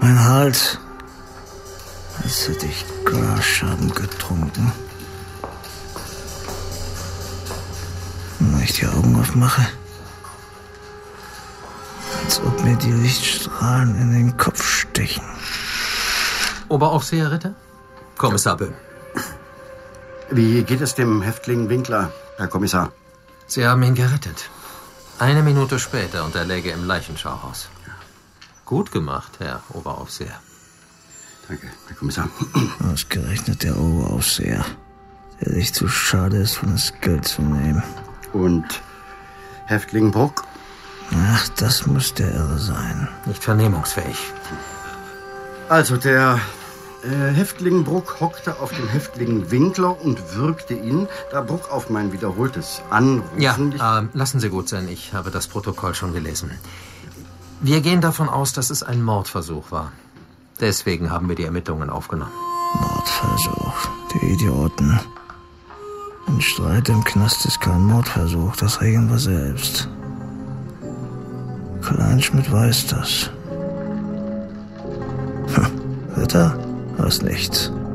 Mein Hals, als hätte ich Glasscherben getrunken. Und wenn ich die Augen aufmache, als ob mir die Lichtstrahlen in den Kopf stechen. Oberaufseher Ritter? Kommissar Böhm. Wie geht es dem Häftling Winkler, Herr Kommissar? Sie haben ihn gerettet. 1 Minute später und er läge im Leichenschauhaus. Gut gemacht, Herr Oberaufseher. Danke, Herr Kommissar. Ausgerechnet der Oberaufseher, der sich zu schade ist, von das Geld zu nehmen. Und Häftling Bruck? Ach, das muss der Irre sein. Nicht vernehmungsfähig. Also, der Häftling Bruck hockte auf dem Häftling Winkler und würgte ihn, da Bruck auf mein wiederholtes Anrufen... Ja, lassen Sie gut sein, ich habe das Protokoll schon gelesen. Wir gehen davon aus, dass es ein Mordversuch war. Deswegen haben wir die Ermittlungen aufgenommen. Mordversuch, die Idioten. Ein Streit im Knast ist kein Mordversuch, das regeln wir selbst. Kleinschmidt weiß das. Ritter, weiß nichts.